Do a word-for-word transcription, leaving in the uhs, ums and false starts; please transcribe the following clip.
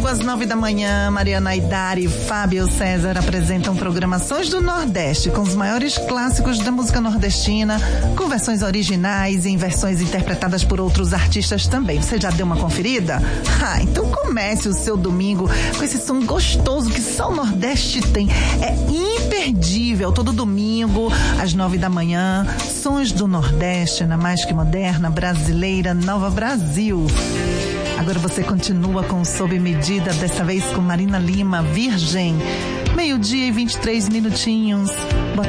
às nove da manhã, Mariana Aidari e Fábio César apresentam programações do Nordeste com os maiores clássicos da música nordestina, com versões originais e em versões interpretadas por outros artistas também. Você já deu uma conferida? Ah, então comece o seu domingo com esse som gostoso que só o Nordeste tem. É imperdível, todo domingo, às nove da manhã, Sons do Nordeste, na mais que moderna, brasileira, Nova Brasil. Agora você continua com Sob Medida, dessa vez com Marina Lima, Virgem. Meio-dia e vinte e três minutinhos.